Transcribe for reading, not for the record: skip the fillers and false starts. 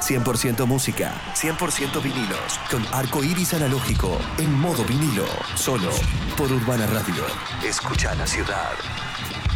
100% música, 100% vinilos, con arco iris analógico, en modo vinilo, solo por Urbana Radio. Escucha la ciudad.